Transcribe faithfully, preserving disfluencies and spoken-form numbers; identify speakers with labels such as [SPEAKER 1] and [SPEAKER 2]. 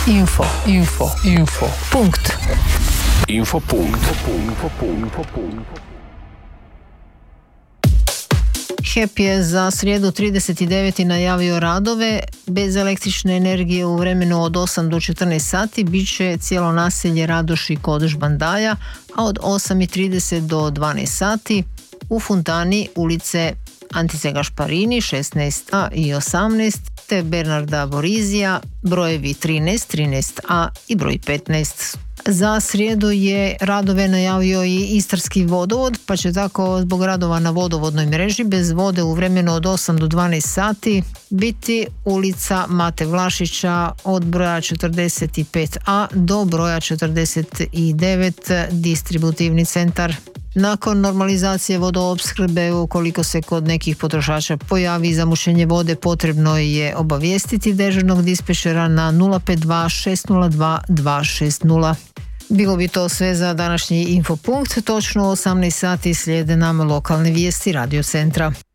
[SPEAKER 1] Info, info, info. Punkt.
[SPEAKER 2] Info punkt.
[SPEAKER 1] H E P je za srijedu trideset devetog najavio radove. Bez električne energije u vremenu od osam do četrnaest sati bit će cijelo naselje Radoši kod Žbandaja, a od osam i trideset do dvanaest sati u Funtani ulice Antice Gašparini šesnaest a i osamnaest te Bernarda Borizija brojevi trinaest, trinaest a i broj petnaest. Za srijedu je radove najavio i Istarski vodovod, pa će tako zbog radova na vodovodnoj mreži bez vode u vremenu od osam do dvanaest sati biti ulica Mate Vlašića od broja četrdeset pet a do broja četrdeset devet distributivni centar. Nakon normalizacije vodoopskrbe, ukoliko se kod nekih potrošača pojavi zamušenje vode, potrebno je obavijestiti dežurnog dispečera na nula pet dva šest nula dva dva šest nula. Bilo bi to sve za današnji Infopunkt. Točno u osamnaest sati slijede nam lokalne vijesti Radio Centra.